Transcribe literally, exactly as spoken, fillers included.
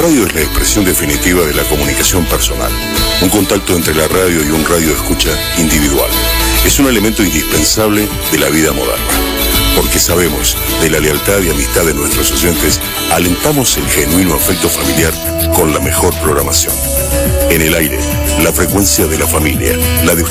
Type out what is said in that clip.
radio es la expresión definitiva de la comunicación personal, un contacto entre la radio y un radio escucha individual. Es un elemento indispensable de la vida moderna. Porque sabemos de la lealtad y amistad de nuestros oyentes, alentamos el genuino afecto familiar con la mejor programación. En el aire, la frecuencia de la familia, la de